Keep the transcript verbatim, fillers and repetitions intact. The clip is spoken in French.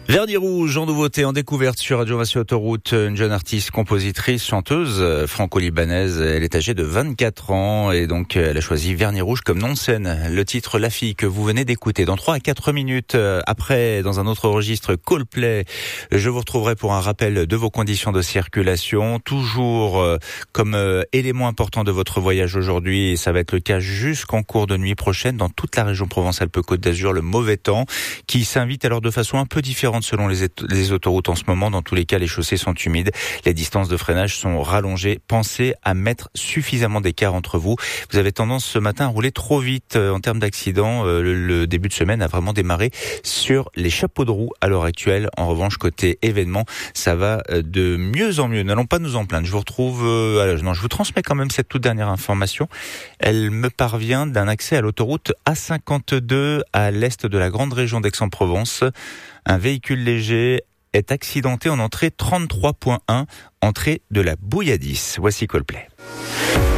Vernis Rouge en nouveauté, en découverte sur Radio Massy Autoroute, une jeune artiste, compositrice, chanteuse franco-libanaise. Elle est âgée de vingt-quatre ans et donc elle a choisi Vernis Rouge comme nom de scène. Le titre La Fille que vous venez d'écouter. Dans trois à quatre minutes après, dans un autre registre, Coldplay, je vous retrouverai pour un rappel de vos conditions de circulation. Toujours comme élément important de votre voyage aujourd'hui, et ça va être le cas jusqu'en cours de nuit prochaine dans toute la région Provence-Alpes-Côte d'Azur, le mauvais temps qui s'invite alors de façon un peu différente selon les, les autoroutes en ce moment. Dans tous les cas, les chaussées sont humides, les distances de freinage sont rallongées. Pensez à mettre suffisamment d'écart entre vous. Vous avez tendance ce matin à rouler trop vite en termes d'accidents. Le, le début de semaine a vraiment démarré sur les chapeaux de roue à l'heure actuelle. En revanche, côté événement, ça va de mieux en mieux. N'allons pas nous en plaindre. Je vous retrouve, euh, alors, non, je vous transmets quand même cette toute dernière information. Elle me parvient d'un accès à l'autoroute A cinquante-deux à l'est de la grande région d'Aix-en-Provence. Un véhicule léger est accidenté en entrée trente-trois point un, entrée de la Bouilladis. Voici Coldplay.